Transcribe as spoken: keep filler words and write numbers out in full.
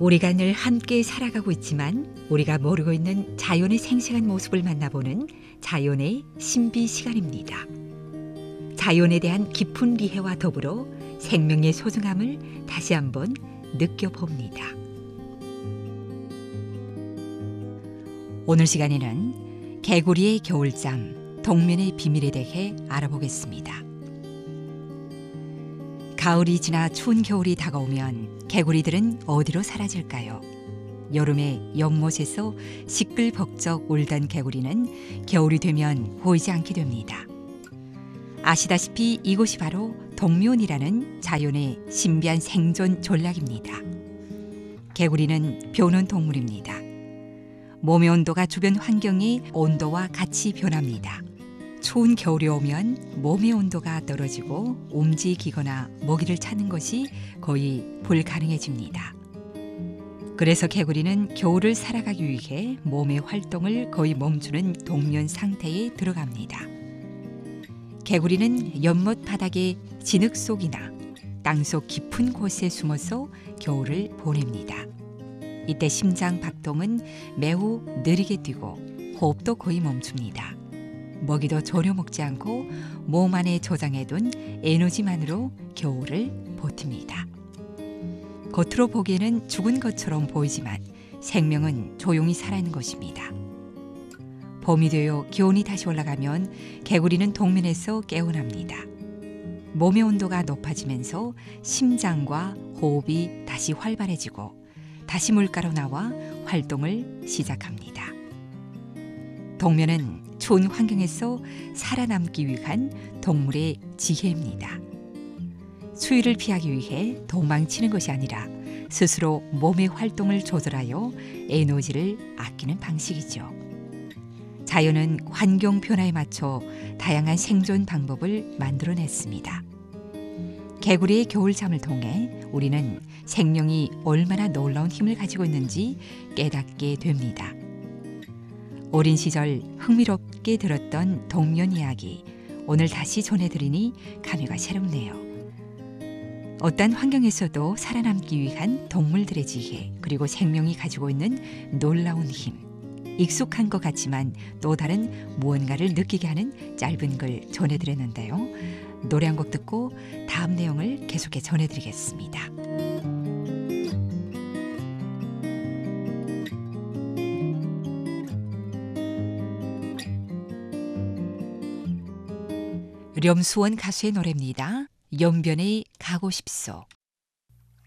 우리가 늘 함께 살아가고 있지만 우리가 모르고 있는 자연의 생생한 모습을 만나보는 자연의 신비 시간입니다. 자연에 대한 깊은 이해와 더불어 생명의 소중함을 다시 한번 느껴봅니다. 오늘 시간에는 개구리의 겨울잠, 동면의 비밀에 대해 알아보겠습니다. 가을이 지나 추운 겨울이 다가오면 개구리들은 어디로 사라질까요? 여름에 연못에서 시끌벅적 울던 개구리는 겨울이 되면 보이지 않게 됩니다. 아시다시피 이곳이 바로 동면이라는 자연의 신비한 생존 전략입니다. 개구리는 벼는 동물입니다. 몸의 온도가 주변 환경의 온도와 같이 변합니다. 추운 겨울이 오면 몸의 온도가 떨어지고 움직이거나 먹이를 찾는 것이 거의 불가능해집니다. 그래서 개구리는 겨울을 살아가기 위해 몸의 활동을 거의 멈추는 동면 상태에 들어갑니다. 개구리는 연못 바닥의 진흙 속이나 땅속 깊은 곳에 숨어서 겨울을 보냅니다. 이때 심장 박동은 매우 느리게 뛰고 호흡도 거의 멈춥니다. 먹이도 전혀 먹지 않고 몸 안에 저장해둔 에너지만으로 겨울을 버팁니다. 겉으로 보기에는 죽은 것처럼 보이지만 생명은 조용히 살아있는 것입니다. 봄이 되어 기온이 다시 올라가면 개구리는 동면에서 깨어납니다. 몸의 온도가 높아지면서 심장과 호흡이 다시 활발해지고 다시 물가로 나와 활동을 시작합니다. 동면은 추운 환경에서 살아남기 위한 동물의 지혜입니다. 추위를 피하기 위해 도망치는 것이 아니라 스스로 몸의 활동을 조절하여 에너지를 아끼는 방식이죠. 자연은 환경 변화에 맞춰 다양한 생존 방법을 만들어냈습니다. 개구리의 겨울잠을 통해 우리는 생명이 얼마나 놀라운 힘을 가지고 있는지 깨닫게 됩니다. 어린 시절 흥미롭게 들었던 동면 이야기, 오늘 다시 전해드리니 감회가 새롭네요. 어떤 환경에서도 살아남기 위한 동물들의 지혜, 그리고 생명이 가지고 있는 놀라운 힘, 익숙한 것 같지만 또 다른 무언가를 느끼게 하는 짧은 글 전해드렸는데요. 노래 한 곡 듣고 다음 내용을 계속해 전해드리겠습니다. 렴수원 가수의 노래입니다. 연변에 가고 싶소.